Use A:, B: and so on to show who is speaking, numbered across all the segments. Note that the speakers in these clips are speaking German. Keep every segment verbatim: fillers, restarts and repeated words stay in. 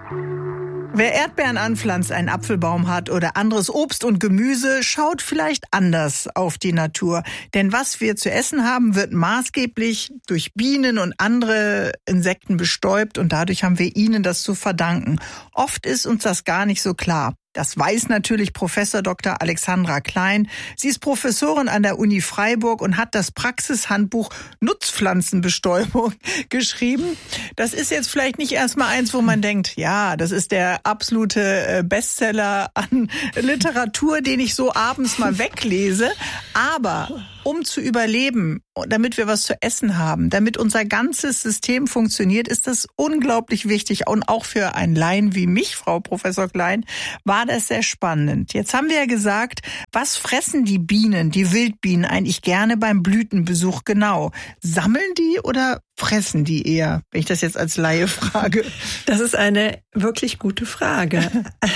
A: Wer Erdbeeren anpflanzt, einen Apfelbaum hat oder anderes Obst und Gemüse, schaut vielleicht anders auf die Natur. Denn was wir zu essen haben, wird maßgeblich durch Bienen und andere Insekten bestäubt und dadurch haben wir ihnen das zu verdanken. Oft ist uns das gar nicht so klar. Das weiß natürlich Professor Doktor Alexandra Klein. Sie ist Professorin an der Uni Freiburg und hat das Praxishandbuch Nutzpflanzenbestäubung geschrieben. Das ist jetzt vielleicht nicht erstmal eins, wo man denkt, ja, das ist der absolute Bestseller an Literatur, den ich so abends mal weglese. Aber um zu überleben, damit wir was zu essen haben, damit unser ganzes System funktioniert, ist das unglaublich wichtig. Und auch für einen Laien wie mich, Frau Professor Klein, war das sehr spannend. Jetzt haben wir ja gesagt, was fressen die Bienen, die Wildbienen eigentlich gerne beim Blütenbesuch genau? Sammeln die oder fressen die eher, wenn ich das jetzt als Laie frage?
B: Das ist eine wirklich gute Frage.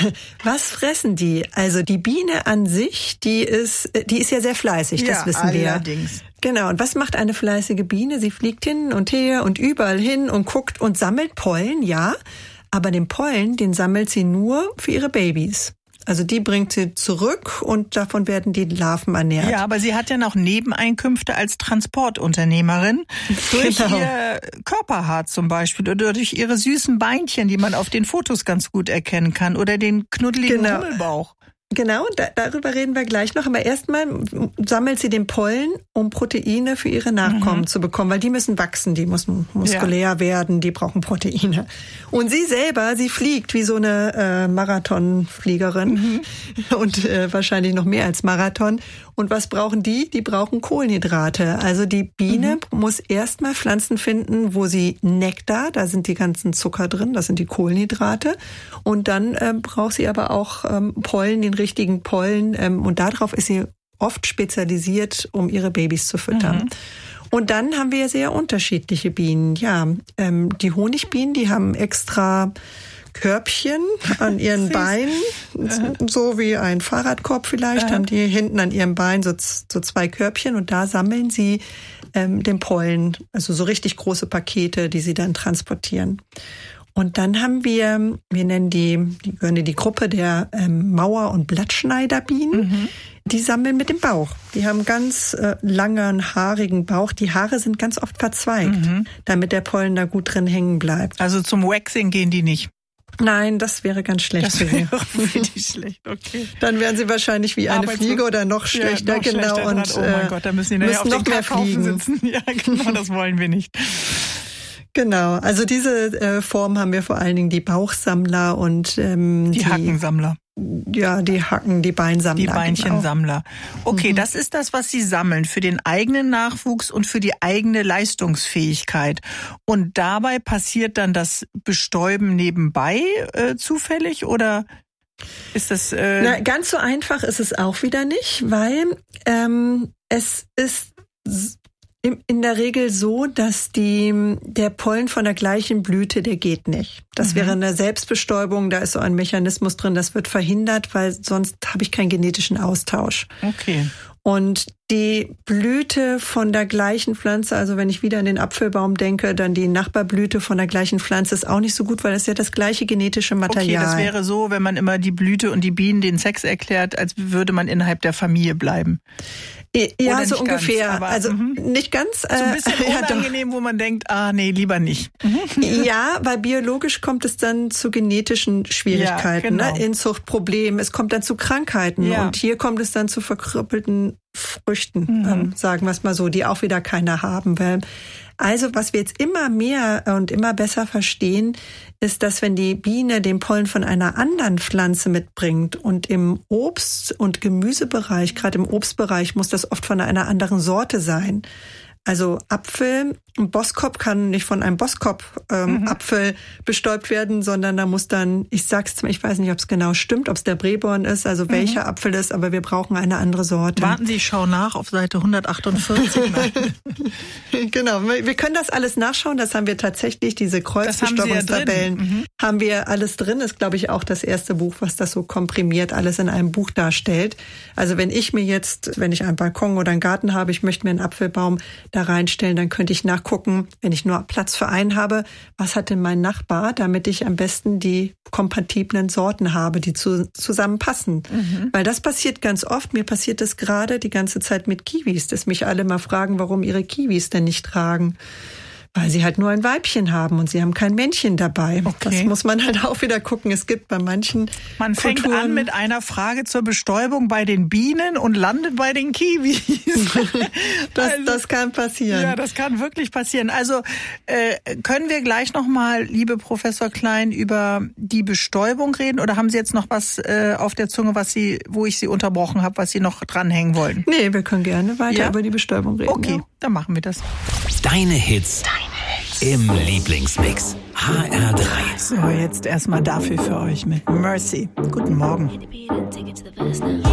B: Was fressen die? Also die Biene an sich, die ist, die ist ja sehr fleißig, das
A: ja,
B: wissen wir.
A: Allerdings.
B: Genau. Und was macht eine fleißige Biene? Sie fliegt hin und her und überall hin und guckt und sammelt Pollen, ja. Aber den Pollen, den sammelt sie nur für ihre Babys. Also die bringt sie zurück und davon werden die Larven ernährt.
A: Ja, aber sie hat ja noch Nebeneinkünfte als Transportunternehmerin. Durch genau. ihr Körperhaar zum Beispiel oder durch ihre süßen Beinchen, die man auf den Fotos ganz gut erkennen kann oder den knuddeligen
B: genau.
A: Hummelbauch.
B: Genau, da, darüber reden wir gleich noch. Aber erstmal sammelt sie den Pollen, um Proteine für ihre Nachkommen mhm. zu bekommen, weil die müssen wachsen, die müssen muskulär ja. werden, die brauchen Proteine. Und sie selber, sie fliegt wie so eine äh, Marathonfliegerin mhm. und äh, wahrscheinlich noch mehr als Marathon. Und was brauchen die? Die brauchen Kohlenhydrate. Also die Biene mhm. muss erstmal Pflanzen finden, wo sie Nektar, da sind die ganzen Zucker drin, das sind die Kohlenhydrate. Und dann äh, braucht sie aber auch ähm, Pollen, den richtigen Pollen. Ähm, und darauf ist sie oft spezialisiert, um ihre Babys zu füttern. Mhm. Und dann haben wir sehr unterschiedliche Bienen. Ja, ähm, die Honigbienen, die haben extra Körbchen an ihren Beinen, so wie ein Fahrradkorb vielleicht, haben die hinten an ihrem Bein so, so zwei Körbchen und da sammeln sie ähm, den Pollen, also so richtig große Pakete, die sie dann transportieren. Und dann haben wir, wir nennen die, die gehören in die Gruppe der ähm, Mauer- und Blattschneiderbienen. Mhm. Die sammeln mit dem Bauch. Die haben ganz äh, langen, haarigen Bauch. Die Haare sind ganz oft verzweigt, mhm. damit der Pollen da gut drin hängen bleibt.
A: Also zum Waxing gehen die nicht?
B: Nein, das wäre ganz schlecht.
A: Das wäre richtig schlecht, okay.
B: Dann wären sie wahrscheinlich wie eine Fliege oder noch schlechter, ja, noch genau.
A: Schlechter und oh mein Gott, da müssen die
B: müssen
A: auf
B: noch
A: den
B: mehr fliegen
A: sitzen. Ja, genau, das wollen wir nicht.
B: Genau, also diese äh, Form haben wir vor allen Dingen die Bauchsammler und ähm,
A: die, die Hackensammler.
B: Ja, die Hacken, die Beinsammler.
A: Die Beinchensammler. Okay,
B: mhm.
A: das ist das, was Sie sammeln für den eigenen Nachwuchs und für die eigene Leistungsfähigkeit. Und dabei passiert dann das Bestäuben nebenbei äh, zufällig oder ist das... Äh
B: Na, ganz so einfach ist es auch wieder nicht, weil ähm, es ist... in der Regel so, dass die, der Pollen von der gleichen Blüte, der geht nicht. Das mhm. wäre eine Selbstbestäubung, da ist so ein Mechanismus drin, das wird verhindert, weil sonst habe ich keinen genetischen Austausch.
A: Okay.
B: Und die Blüte von der gleichen Pflanze, also wenn ich wieder an den Apfelbaum denke, dann die Nachbarblüte von der gleichen Pflanze ist auch nicht so gut, weil das ist ja das gleiche genetische Material.
A: Okay, das wäre so, wenn man immer die Blüte und die Bienen den Sex erklärt, als würde man innerhalb der Familie bleiben.
B: Ja,
A: Oder
B: so
A: nicht
B: ungefähr.
A: Ganz, aber,
B: also
A: mhm.
B: nicht ganz.
A: So ein bisschen
B: äh,
A: unangenehm,
B: ja,
A: wo man denkt, ah nee, lieber nicht. Mhm.
B: Ja, weil biologisch kommt es dann zu genetischen Schwierigkeiten, ja, genau. ne? Inzuchtproblemen, es kommt dann zu Krankheiten ja. und hier kommt es dann zu verkrüppelten Früchten, mhm. ähm, sagen wir es mal so, die auch wieder keiner haben will. Also was wir jetzt immer mehr und immer besser verstehen, ist, dass wenn die Biene den Pollen von einer anderen Pflanze mitbringt und im Obst- und Gemüsebereich, gerade im Obstbereich, muss das oft von einer anderen Sorte sein. Also Apfel, ein Boskop kann nicht von einem Boskop-Apfel ähm, mhm. bestäubt werden, sondern da muss dann, ich sag's, ich weiß nicht, ob es genau stimmt, ob es der Breborn ist, also mhm. welcher Apfel ist, aber wir brauchen eine andere Sorte.
A: Warten Sie, ich schaue nach auf Seite hundertachtundvierzig.
B: Genau, wir können das alles nachschauen, das haben wir tatsächlich, diese Kreuzbestäubungstabellen haben, ja mhm. haben wir alles drin, ist glaube ich auch das erste Buch, was das so komprimiert alles in einem Buch darstellt. Also wenn ich mir jetzt, wenn ich einen Balkon oder einen Garten habe, ich möchte mir einen Apfelbaum da reinstellen, dann könnte ich nachgucken, gucken, wenn ich nur Platz für einen habe, was hat denn mein Nachbar, damit ich am besten die kompatiblen Sorten habe, die zu, zusammenpassen. Mhm. Weil das passiert ganz oft. Mir passiert das gerade die ganze Zeit mit Kiwis, dass mich alle mal fragen, warum ihre Kiwis denn nicht tragen. Weil sie halt nur ein Weibchen haben und sie haben kein Männchen dabei. Okay. Das muss man halt auch wieder gucken. Es gibt bei manchen
A: Man fängt
B: Kulturen
A: an mit einer Frage zur Bestäubung bei den Bienen und landet bei den Kiwis.
B: das,
A: also,
B: das kann passieren.
A: Ja, das kann wirklich passieren. Also äh, können wir gleich nochmal, liebe Professor Klein, über die Bestäubung reden? Oder haben Sie jetzt noch was äh, auf der Zunge, was Sie, wo ich Sie unterbrochen habe, was Sie noch dranhängen wollen?
B: Nee, wir können gerne weiter ja? über die Bestäubung reden.
A: Okay,
B: ja.
A: Dann machen wir das.
C: Deine Hits. Im Lieblingsmix. H R drei.
A: So, jetzt erstmal dafür für euch mit Mercy. Guten Morgen.